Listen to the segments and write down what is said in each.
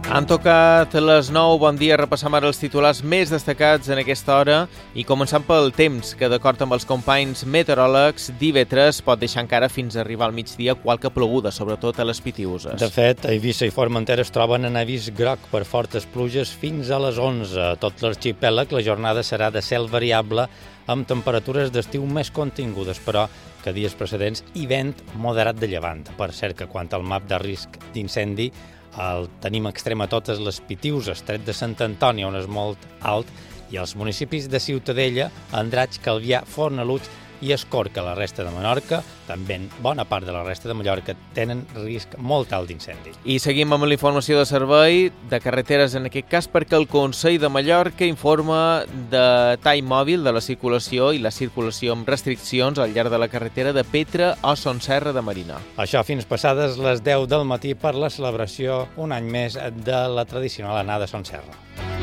Han tocat les 9, bon dia, repassam ara els titulars més destacats en aquesta hora i començant pel temps, que d'acord amb els companys meteoròlegs, d'IV3 pot deixar encara fins a arribar al migdia qualque ploguda, sobretot a les Pitiüses. De fet, Eivissa i Formentera es troben en avís groc per fortes pluges fins a les 11. A tot l'arxipèlag la jornada serà de cel variable amb temperatures d'estiu més contingudes, però que dies precedents i vent moderat de llevant. Per cert que quant al map de risc d'incendi, el tenim extrem a totes les Pitiüses, tret de Sant Antoni, on és molt alt, i els municipis de Ciutadella, Andratx, Calvià, Fornalutx i Escorca. La resta de Menorca, també bona part de la resta de Mallorca, tenen risc molt alt d'incendi. I seguim amb la informació de servei de carreteres, en aquest cas perquè el Consell de Mallorca informa de tall mòbil de la circulació i la circulació amb restriccions al llarg de la carretera de Petra o Son Serra de Marina. Això fins passades les 10 del matí per la celebració un any més de la tradicional anada a Son Serra.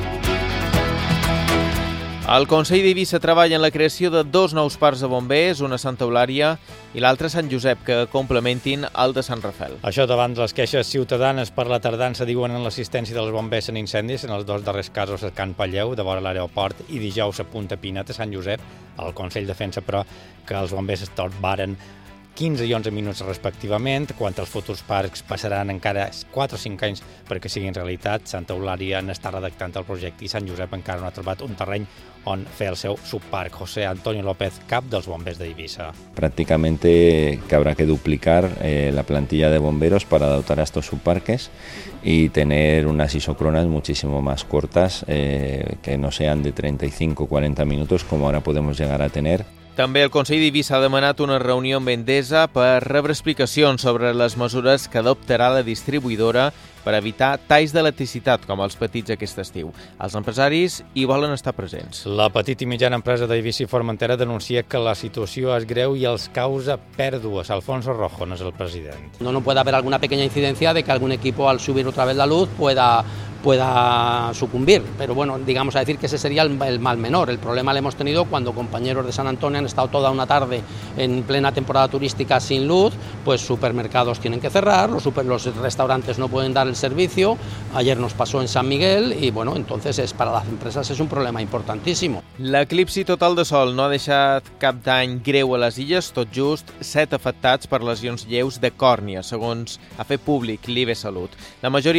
El Consell d'Eivissa treballa en la creació de 2 nous parcs de bombers, una a Santa Eulària i l'altre a Sant Josep, que complementin el de Sant Rafel. Això davant les queixes ciutadanes per la tardança, diuen, en l'assistència dels bombers en incendis, en els 2 darrers casos a Can Palleu, de vora l'aeroport, i dijous a Punta Pinet, a Sant Josep. El Consell defensa, però, que els bombers es torbaren 15 i 11 minuts respectivament, quan els futurs parcs passaran encara 4 o 5 anys perquè siguin realitat. Santa Eulària n'està redactant el projecte i Sant Josep encara no ha trobat un terreny on fer el seu subparc. José Antonio López, cap dels bombers d'Eivissa. Prácticamente que habrá que duplicar la plantilla de bomberos para dotar a estos subparques y tener unas isocronas muchísimo más cortas, que no sean de 35 o 40 minutos como ahora podemos llegar a tener. També el Consell d'Eivissa ha demanat una reunió amb Endesa per rebre explicacions sobre les mesures que adoptarà la distribuïdora per evitar talls d'electricitat com els petits aquest estiu. Els empresaris hi volen estar presents. La petita i mitjana empresa d'Eivissa i Formentera denuncia que la situació és greu i els causa pèrdues. Alfonso Rojo no és el president. No puede haber alguna pequeña incidencia de que algún equipo al subir otra vez la luz pueda sucumbir, pero bueno, digamos a decir que ese sería el mal menor. El problema lo hemos tenido cuando compañeros de San Antonio han estado toda una tarde en plena temporada turística sin luz, pues supermercados tienen que cerrar, los restaurantes no pueden dar el servicio. Ayer nos pasó en San Miguel y bueno, entonces para las empresas es un problema importantísimo. L'eclipsi total de sol no ha deixat cap dany greu a les illes, tot just 7 afectats per lesions lleus de còrnia, segons ha fet públic l'IB Salut. La majoria